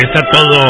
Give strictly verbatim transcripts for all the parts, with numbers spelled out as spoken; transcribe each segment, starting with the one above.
Está todo.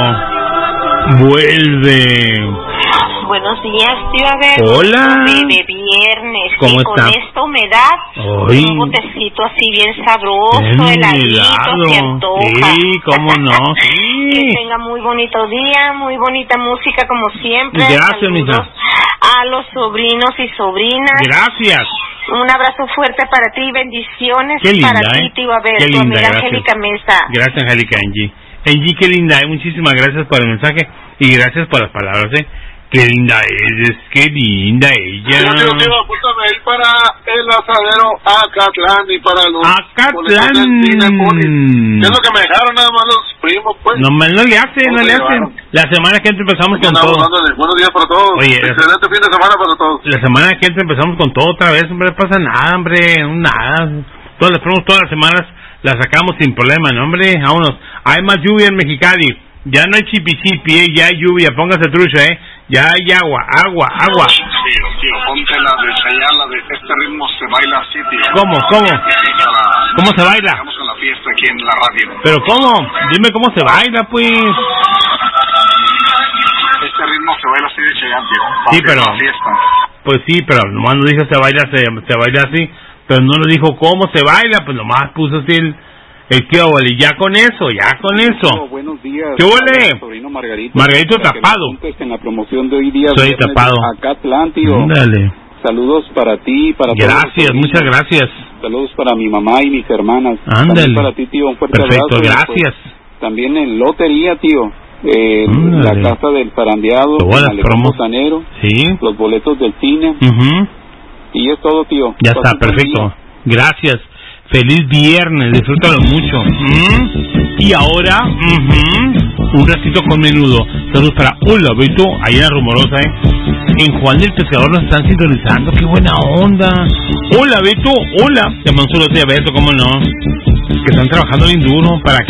Vuelve. Buenos días, tío Abel. Hola. De, de viernes. ¿Cómo y está? Con esta humedad, Hoy. un botecito así bien sabroso, heladito, se antoja. Sí, cómo no. Sí. Que tenga muy bonito día, muy bonita música como siempre. Gracias, mija. A los sobrinos y sobrinas. Gracias. Un abrazo fuerte para ti, bendiciones. Qué linda, para ti, ¿eh? tío Abel. Qué Tu linda, amiga gracias. Angélica Mesa. Gracias, Angélica Angie. Angie, qué linda, ¿eh? Muchísimas gracias por el mensaje y gracias por las palabras, ¿eh? Qué linda es, qué linda ella. Yo digo, tío, apúntame ahí para el asadero Acatlán y para los... Acatlán. ¿Qué es lo que me dejaron nada más los primos, pues? No, no le hace, no le hace. La semana que entra empezamos con todo. Dándole. Buenos días para todos. Oye, excelente fin de semana para todos. La semana que entra empezamos con todo otra vez, hombre, no pasa nada, hombre, nada. Todas las promos, todas las semanas las sacamos sin problema, ¿no, hombre? Vámonos. Hay más lluvia en Mexicali. Ya no hay chipi chipi, ¿eh? Ya hay lluvia, póngase trucha, ¿eh? Ya hay agua, agua, agua. Tío, tío, ponte la de Sayala, de este ritmo se baila así, tío. ¿Cómo, cómo? Para... ¿Cómo se baila? Estamos en la fiesta aquí en la radio. ¿Pero cómo? Dime cómo se baila, pues. Este ritmo se baila así de Chayán, tío. Sí, pero... La fiesta. Pues sí, pero nomás no dijo se baila, se, se baila así. Pero no le dijo cómo se baila, pues nomás puso así el... El que y ya con eso, ya con eso. Buenos días. ¿Qué huele? Sobrino Margarito. Margarito tapado. En la promoción de hoy día. Soy tapado. Acatlán, tío. Dale. Saludos para ti, para todos. Gracias, muchas gracias. Saludos para mi mamá y mis hermanas. Ándale. Para ti, tío, un fuerte perfecto, abrazo. Gracias. Pues, también en lotería, tío. Eh, la casa del zarandeado, el botanero, sí. Los boletos del cine. Uh-huh. Y es todo, tío. Ya está, perfecto. Gracias. Feliz viernes, disfrútalo mucho. ¿Mm? Y ahora, uh-huh, un ratito con menudo. Saludos para Hola, Beto, ahí en la Rumorosa, ¿eh? En Juan del Pescador nos están sintonizando, qué buena onda. Hola, Beto, hola. Te mando un saludo a Beto, cómo no. Que están trabajando bien duro para que